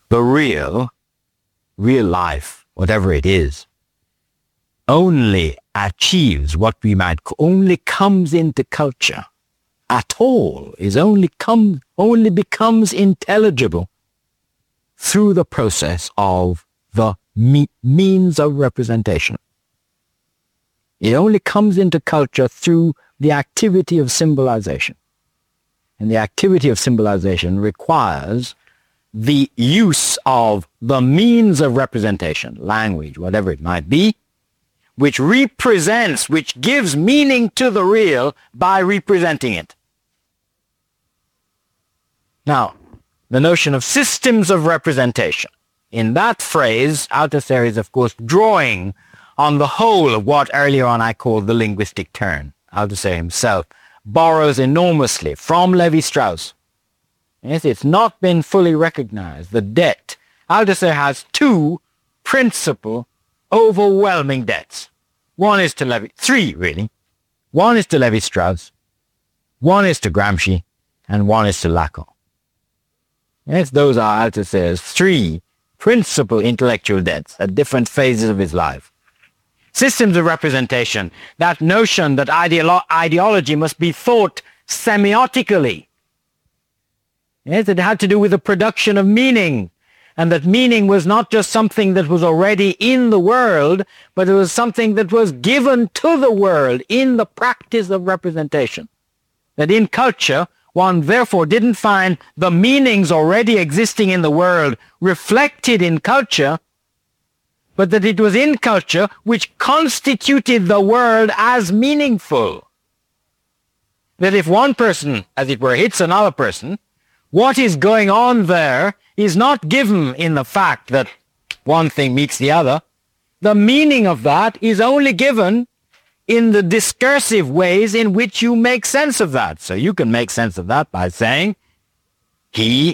the real life, whatever it is, only achieves what we might only comes into culture at all, only becomes intelligible through the process of the means of representation. It only comes into culture through the activity of symbolization. And the activity of symbolization requires the use of the means of representation, language, whatever it might be, which represents, which gives meaning to the real by representing it. Now, the notion of systems of representation. In that phrase, Althusser is, of course, drawing on the whole of what earlier on I called the linguistic turn. Althusser himself borrows enormously from Levi-Strauss. Yes, it's not been fully recognized. The debt. Althusser has two principal, overwhelming debts. Three, really. One is to Levi-Strauss, one is to Gramsci, and one is to Lacan. Yes, those are Althusser's three principal intellectual debts at different phases of his life. Systems of representation, that notion that ideology must be thought semiotically. Yes, it had to do with the production of meaning, and that meaning was not just something that was already in the world, but it was something that was given to the world in the practice of representation. That in culture, one therefore didn't find the meanings already existing in the world reflected in culture, but that it was in culture which constituted the world as meaningful. That if one person, as it were, hits another person, what is going on there is not given in the fact that one thing meets the other. The meaning of that is only given in the discursive ways in which you make sense of that. So you can make sense of that by saying, she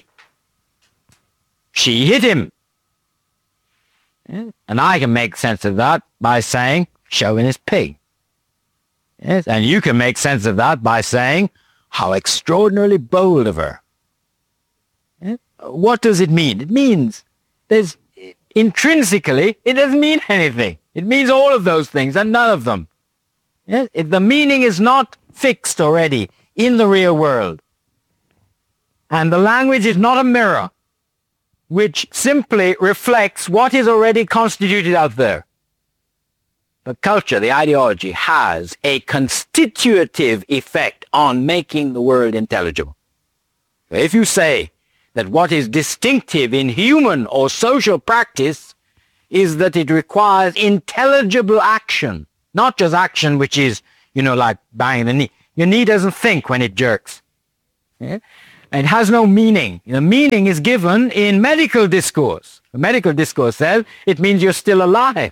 hit him. Yes. And I can make sense of that by saying, showing his pig. Yes. And you can make sense of that by saying, how extraordinarily bold of her. Yes. What does it mean? It means intrinsically, it doesn't mean anything. It means all of those things and none of them. Yes. If the meaning is not fixed already in the real world, and the language is not a mirror, which simply reflects what is already constituted out there. The culture, the ideology, has a constitutive effect on making the world intelligible. If you say that what is distinctive in human or social practice is that it requires intelligible action, not just action which is, like banging the knee. Your knee doesn't think when it jerks. Yeah? It has no meaning. The meaning is given in medical discourse. The medical discourse says it means you're still alive.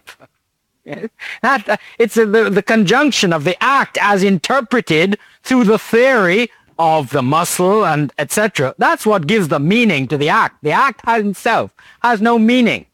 It's the conjunction of the act as interpreted through the theory of the muscle and etc. That's what gives the meaning to the act. The act itself has no meaning.